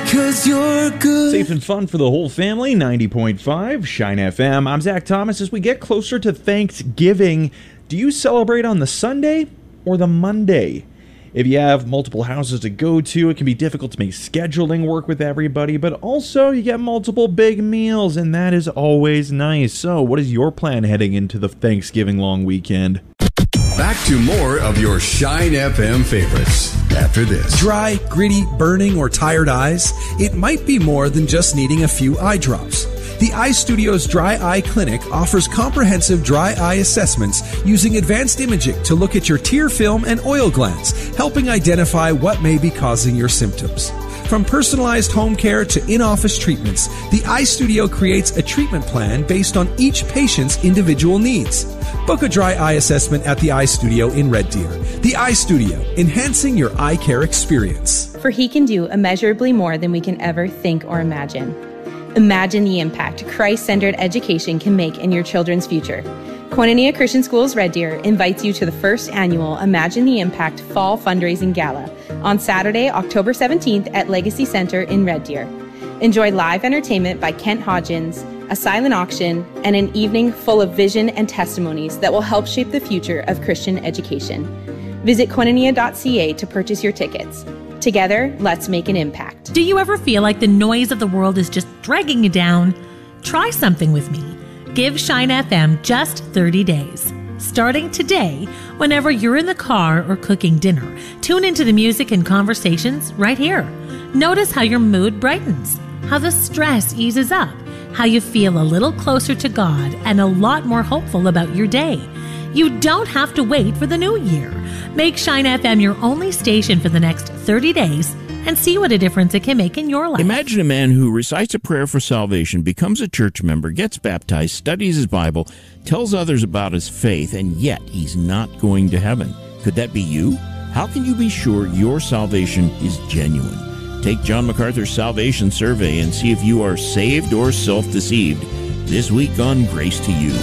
'cause you're good. Safe and fun for the whole family, 90.5 Shine FM. I'm Zach Thomas. As we get closer to Thanksgiving, do you celebrate on the Sunday or the Monday? If you have multiple houses to go to, it can be difficult to make scheduling work with everybody, but also you get multiple big meals, and that is always nice. So, what is your plan heading into the Thanksgiving long weekend? Back to more of your Shine FM favorites after this. Dry, gritty, burning, or tired eyes? It might be more than just needing a few eye drops. The Eye Studio's Dry Eye Clinic offers comprehensive dry eye assessments using advanced imaging to look at your tear film and oil glands, helping identify what may be causing your symptoms. From personalized home care to in-office treatments, the Eye Studio creates a treatment plan based on each patient's individual needs. Book a dry eye assessment at the Eye Studio in Red Deer. The Eye Studio, enhancing your eye care experience. For He can do immeasurably more than we can ever think or imagine. Imagine the impact Christ-centered education can make in your children's future. Koinonia Christian Schools Red Deer invites you to the first annual Imagine the Impact Fall Fundraising Gala on Saturday, October 17th at Legacy Center in Red Deer. Enjoy live entertainment by Kent Hodgins, a silent auction, and an evening full of vision and testimonies that will help shape the future of Christian education. Visit koinonia.ca to purchase your tickets. Together, let's make an impact. Do you ever feel like the noise of the world is just dragging you down? Try something with me. Give Shine FM just 30 days. Starting today, whenever you're in the car or cooking dinner, tune into the music and conversations right here. Notice how your mood brightens, how the stress eases up, how you feel a little closer to God and a lot more hopeful about your day. You don't have to wait for the new year. Make Shine FM your only station for the next 30 days and see what a difference it can make in your life. Imagine a man who recites a prayer for salvation, becomes a church member, gets baptized, studies his Bible, tells others about his faith, and yet he's not going to heaven. Could that be you? How can you be sure your salvation is genuine? Take John MacArthur's Salvation Survey and see if you are saved or self-deceived. This week on Grace to You.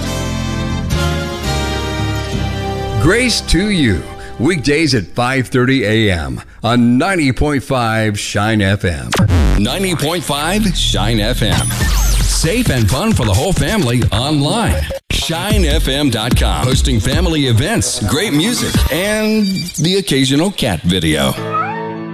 Grace to You, weekdays at 5:30 a.m. on 90.5 Shine FM. 90.5 Shine FM. Safe and fun for the whole family online. ShineFM.com. Hosting family events, great music, and the occasional cat video.